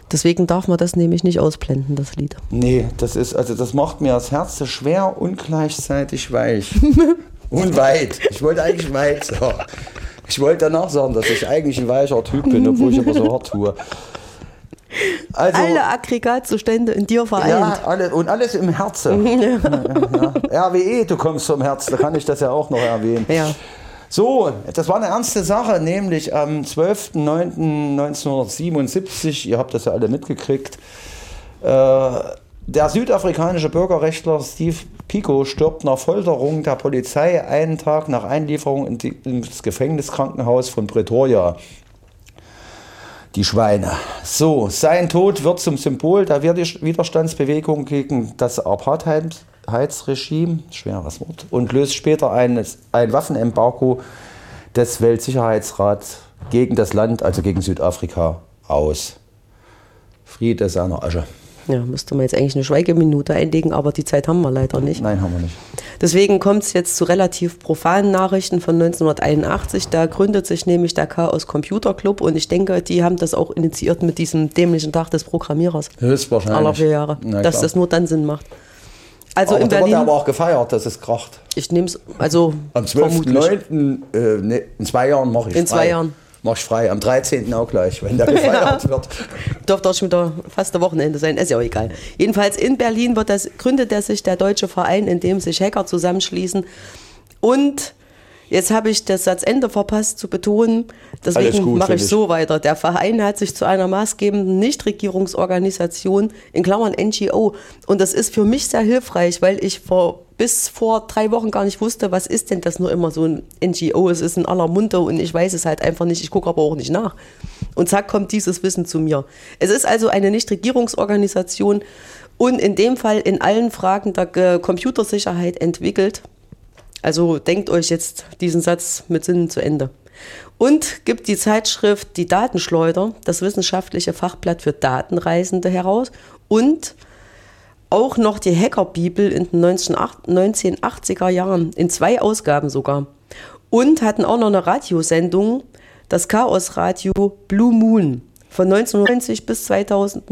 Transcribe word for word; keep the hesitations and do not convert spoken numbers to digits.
Deswegen darf man das nämlich nicht ausblenden, das Lied. Nee, das ist, also das macht mir das Herz schwer und gleichzeitig weich. Und weit. Ich wollte eigentlich weit sagen. Ich wollte danach sagen, dass ich eigentlich ein weicher Typ bin, obwohl ich aber so hart tue. Also, alle Aggregatzustände in dir vereint. Ja, alle, und alles im Herzen. Ja. Ja, ja. R W E, du kommst vom Herz, da kann ich das ja auch noch erwähnen. Ja. So, das war eine ernste Sache, nämlich am zwölften neunten neunzehnhundertsiebenundsiebzig, ihr habt das ja alle mitgekriegt, äh, der südafrikanische Bürgerrechtler Steve Biko stirbt nach Folterung der Polizei einen Tag nach Einlieferung in die, ins Gefängniskrankenhaus von Pretoria. Die Schweine. So, sein Tod wird zum Symbol der Widerstandsbewegung gegen das Apartheidsregime, schweres Wort, und löst später ein, ein Waffenembargo des Weltsicherheitsrats gegen das Land, also gegen Südafrika, aus. Friede seiner Asche. Ja, müsste man jetzt eigentlich eine Schweigeminute einlegen, aber die Zeit haben wir leider nicht. Nein, haben wir nicht. Deswegen kommt es jetzt zu relativ profanen Nachrichten von neunzehnhunderteinundachtzig. Da gründet sich nämlich der Chaos Computer Club und ich denke, die haben das auch initiiert mit diesem dämlichen Tag des Programmierers. Höchstwahrscheinlich. Aller vier Jahre. Na, dass das nur dann Sinn macht. Also aber in da Berlin. Wird aber auch gefeiert, dass es kracht. Ich nehme es, also am zwölften neunten Äh, ne, in zwei Jahren mache ich In frei. zwei Jahren. Mach ich frei. Am dreizehnten auch gleich, wenn der gefeiert ja. wird. Dürfte auch schon wieder fast ein Wochenende sein, ist ja auch egal. Jedenfalls in Berlin wird das, gründet er sich der Deutsche Verein, in dem sich Hacker zusammenschließen. Und jetzt habe ich das Satzende verpasst zu betonen, deswegen mache ich, ich so weiter. Der Verein hat sich zu einer maßgebenden Nichtregierungsorganisation, in Klammern N G O, und das ist für mich sehr hilfreich, weil ich vor bis vor drei Wochen gar nicht wusste, was ist denn das nur immer so ein N G O, es ist in aller Munde und ich weiß es halt einfach nicht, ich gucke aber auch nicht nach. Und zack, kommt dieses Wissen zu mir. Es ist also eine Nichtregierungsorganisation und in dem Fall in allen Fragen der Computersicherheit entwickelt. Also denkt euch jetzt diesen Satz mit Sinn zu Ende. Und gibt die Zeitschrift Die Datenschleuder, das wissenschaftliche Fachblatt für Datenreisende, heraus und auch noch die Hackerbibel in den neunzehnhundertachtziger Jahren, in zwei Ausgaben sogar. Und hatten auch noch eine Radiosendung, das Chaosradio Blue Moon, von neunzehnhundertneunzig bis zweitausend.